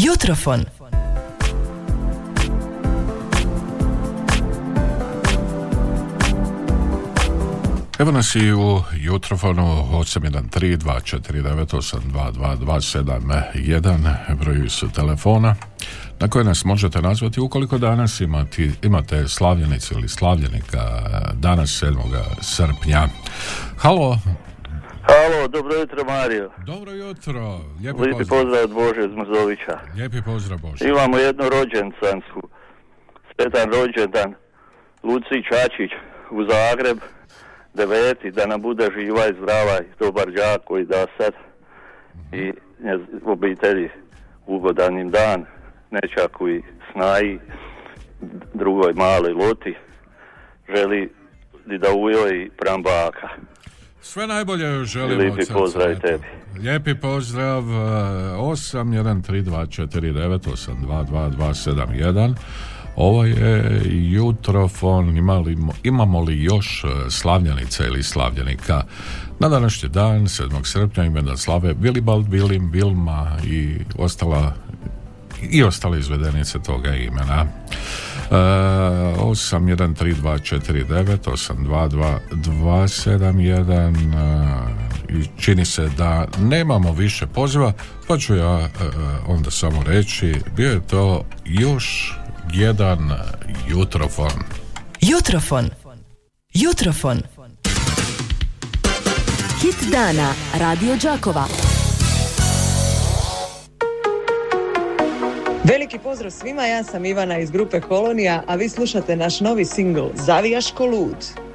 Jutrofon. Evo nas i u Jutrofonu 813-249-822-271, brojevi su telefona na koje nas možete nazvati ukoliko danas imate slavljenicu ili slavljenika, danas 7. srpnja. Halo. Halo, dobro jutro Mario. Dobro jutro, lijepi pozdrav od Bože Zmrzovića. Lijepi pozdrav Bože. Imamo jednu rođendansku, sretan rođendan Luci Čačić u Zagreb, 9. da nam bude živa i zdrava i dobar đak koji da sad i obitelji ugodan im dan, nečaku i snaji, drugoj maloj Loti, želi i da ujoji prambaka. Sve najbolje želimo. Lijepi pozdrav i tebi. Lijepi pozdrav. 813249822271. Ovo je Jutrofon. Imamo li još slavljenica ili slavljenika? Na današnji dan, 7. srpnja, imena slave Vilibald, Vilim, Vilma i ostale izvedenice toga imena. 813249822271. I čini se da nemamo više poziva, pa ću ja onda samo reći, bio je to još jedan Jutrofon. Jutrofon. Jutrofon. Hit dana Radio Đakova. Veliki pozdrav svima, ja sam Ivana iz grupe Kolonija, a vi slušate naš novi singl Zavijaš ko lud.